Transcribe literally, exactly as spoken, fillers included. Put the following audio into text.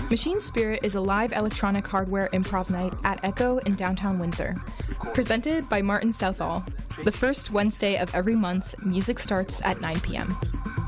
Machine Spirit is a live electronic hardware improv night at Echo in downtown Windsor. Presented by Martin Southall. The first Wednesday of every month, music starts at nine p.m.